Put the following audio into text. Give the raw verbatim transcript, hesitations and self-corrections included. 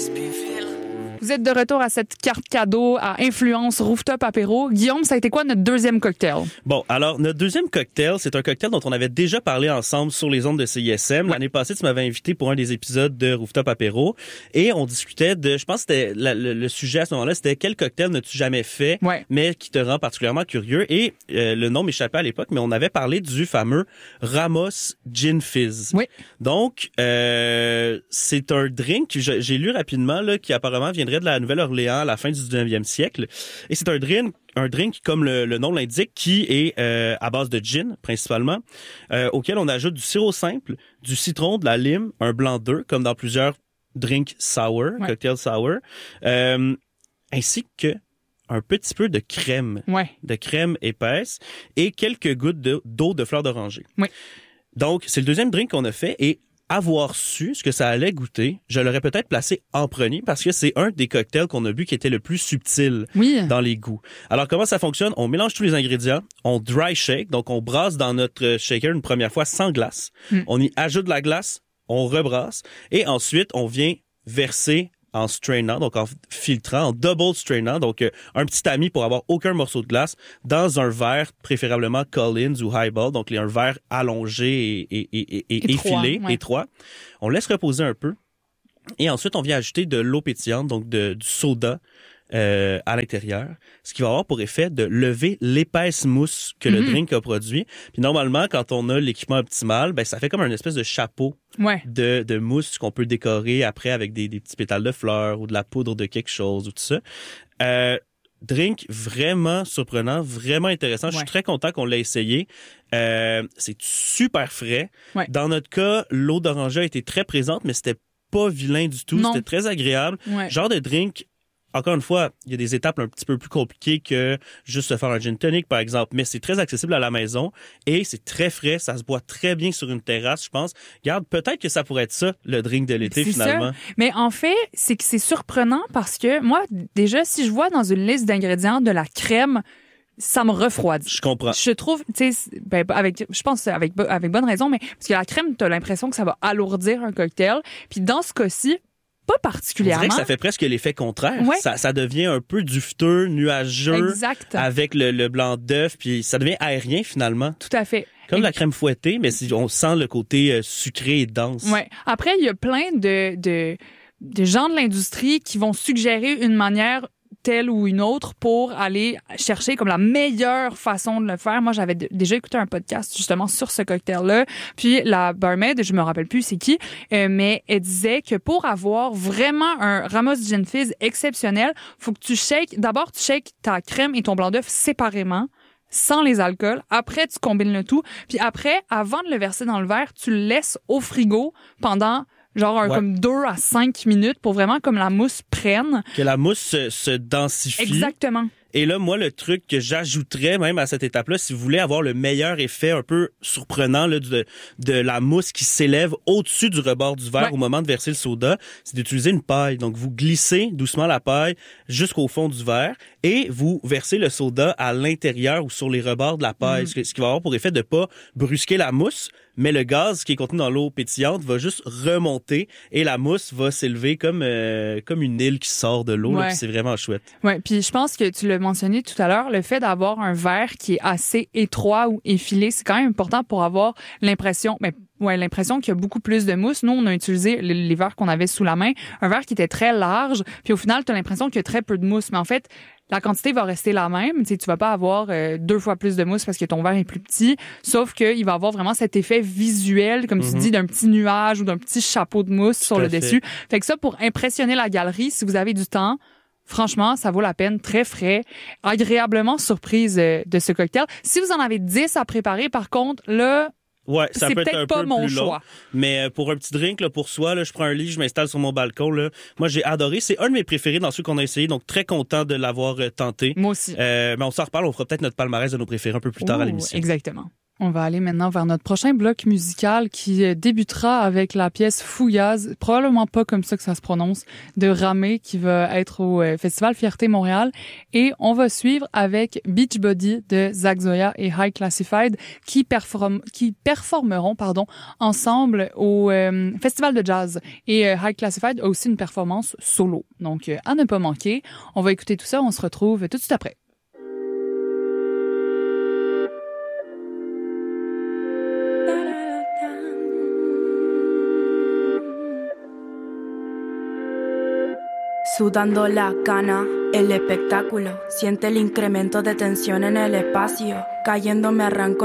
Vous êtes de retour à cette carte cadeau à influence rooftop apéro. Guillaume, ça a été quoi notre deuxième cocktail? Bon, alors, notre deuxième cocktail, c'est un cocktail dont on avait déjà parlé ensemble sur les ondes de C I S M. Ouais. L'année passée, tu m'avais invité pour un des épisodes de Rooftop apéro et on discutait de, je pense que c'était la, le, le sujet à ce moment-là, c'était quel cocktail n'as-tu jamais fait, ouais. mais qui te rend particulièrement curieux. Et euh, le nom m'échappait à l'époque, mais on avait parlé du fameux Ramos Gin Fizz. Oui. Donc, euh, c'est un drink, je, j'ai lu rapidement, là, qui apparemment viendrait de la Nouvelle-Orléans à la fin du dix-neuvième siècle. Et c'est un drink, un drink comme le, le nom l'indique, qui est euh, à base de gin, principalement, euh, auquel on ajoute du sirop simple, du citron, de la lime, un blanc d'œuf, comme dans plusieurs drinks sour, ouais. cocktails sour, euh, ainsi que un petit peu de crème, ouais. de crème épaisse et quelques gouttes de, d'eau de fleur d'oranger. Oui. Donc, c'est le deuxième drink qu'on a fait et avoir su ce que ça allait goûter, je l'aurais peut-être placé en premier parce que c'est un des cocktails qu'on a bu qui était le plus subtil oui. dans les goûts. Alors, comment ça fonctionne? On mélange tous les ingrédients, on dry shake, donc on brasse dans notre shaker une première fois sans glace. Mm. On y ajoute de la glace, on rebrasse et ensuite, on vient verser en strainant, donc en filtrant, en double strainant, donc euh, un petit tamis pour avoir aucun morceau de glace dans un verre, préférablement Collins ou Highball, donc un verre allongé et, et, et, et étroit, effilé, ouais. étroit. On laisse reposer un peu et ensuite on vient ajouter de l'eau pétillante, donc de, du soda euh, à l'intérieur, ce qui va avoir pour effet de lever l'épaisse mousse que mm-hmm. le drink a produit. Puis normalement, quand on a l'équipement optimal, ben ça fait comme une espèce de chapeau ouais. de, de mousse qu'on peut décorer après avec des, des petits pétales de fleurs ou de la poudre de quelque chose ou tout ça. Euh, drink vraiment surprenant, vraiment intéressant. Ouais. Je suis très content qu'on l'ait essayé. Euh, c'est super frais. Ouais. Dans notre cas, l'eau d'oranger a été très présente, mais c'était pas vilain du tout. Non. C'était très agréable. Ouais. Genre de drink. Encore une fois, il y a des étapes un petit peu plus compliquées que juste se faire un gin tonic, par exemple, mais c'est très accessible à la maison et c'est très frais, ça se boit très bien sur une terrasse, je pense. Regarde, peut-être que ça pourrait être ça, le drink de l'été, c'est finalement. Ça. Mais en fait, c'est que c'est surprenant parce que moi, déjà, si je vois dans une liste d'ingrédients de la crème, ça me refroidit. Je comprends. Je trouve, tu sais, ben, avec, je pense avec, avec bonne raison, mais parce que la crème, t'as l'impression que ça va alourdir un cocktail. Puis dans ce cas-ci, pas particulièrement. On dirait que ça fait presque l'effet contraire. Ouais. Ça, ça devient un peu dufteux, nuageux. Exact. Avec le, le blanc d'œuf, puis ça devient aérien finalement. Tout à fait. Comme et... la crème fouettée, mais si on sent le côté euh, sucré et dense. Ouais. Après, il y a plein de, de, de gens de l'industrie qui vont suggérer une manière telle ou une autre pour aller chercher comme la meilleure façon de le faire. Moi, j'avais d- déjà écouté un podcast justement sur ce cocktail-là. Puis la barmaid, je me rappelle plus c'est qui, euh, mais elle disait que pour avoir vraiment un Ramos Gin Fizz exceptionnel, faut que tu shakes, d'abord tu shakes ta crème et ton blanc d'œuf séparément, sans les alcools. Après, tu combines le tout. Puis après, avant de le verser dans le verre, tu le laisses au frigo pendant genre un, ouais. comme deux à cinq minutes pour vraiment comme la mousse prenne. Que la mousse se, se densifie. Exactement. Et là, moi, le truc que j'ajouterais même à cette étape-là, si vous voulez avoir le meilleur effet un peu surprenant là, de, de la mousse qui s'élève au-dessus du rebord du verre ouais. au moment de verser le soda, c'est d'utiliser une paille. Donc, vous glissez doucement la paille jusqu'au fond du verre et vous versez le soda à l'intérieur ou sur les rebords de la paille, mmh. ce, qui, ce qui va avoir pour effet de pas brusquer la mousse, mais le gaz qui est contenu dans l'eau pétillante va juste remonter et la mousse va s'élever comme euh, comme une île qui sort de l'eau. Ouais. Là, puis c'est vraiment chouette. Ouais, puis je pense que tu l'as mentionné tout à l'heure, le fait d'avoir un verre qui est assez étroit ou effilé, c'est quand même important pour avoir l'impression, mais ouais, l'impression qu'il y a beaucoup plus de mousse. Nous, on a utilisé les, les verres qu'on avait sous la main, un verre qui était très large, puis au final, tu as l'impression qu'il y a très peu de mousse, mais en fait, la quantité va rester la même. Tu sais, tu vas pas avoir euh, deux fois plus de mousse parce que ton verre est plus petit, sauf qu'il va avoir vraiment cet effet visuel, comme mm-hmm. tu dis, d'un petit nuage ou d'un petit chapeau de mousse Tout sur le fait. dessus. Fait que ça, pour impressionner la galerie, si vous avez du temps, franchement, ça vaut la peine. Très frais, agréablement surprise euh, de ce cocktail. Si vous en avez dix à préparer, par contre, là... Ouais, ça c'est peut être un pas peu mon plus long, choix. Mais pour un petit drink là, pour soi, là, je prends un lit, je m'installe sur mon balcon. Là. Moi, j'ai adoré. C'est un de mes préférés dans ceux qu'on a essayé, donc très content de l'avoir euh, tenté. Moi aussi. Euh, mais on s'en reparle, on fera peut-être notre palmarès de nos préférés un peu plus tard Ouh, à l'émission. Exactement. On va aller maintenant vers notre prochain bloc musical qui débutera avec la pièce Fouillaz, probablement pas comme ça que ça se prononce, de Ramé qui va être au Festival Fierté Montréal. Et on va suivre avec Beachbody de Zach Zoya et High Classified qui, perform- qui performeront pardon, ensemble au euh, Festival de Jazz. Et euh, High Classified a aussi une performance solo. Donc, euh, à ne pas manquer. On va écouter tout ça, on se retrouve tout de suite après. Sudando la cana, el espectáculo. Siente el incremento de tensión en el espacio. Cayendo me arranco